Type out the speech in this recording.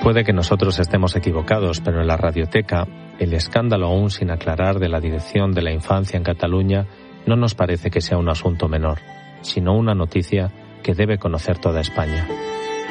Puede que nosotros estemos equivocados, pero en la radioteca, el escándalo aún sin aclarar de la Dirección de la Infancia en Cataluña no nos parece que sea un asunto menor, sino una noticia que debe conocer toda España.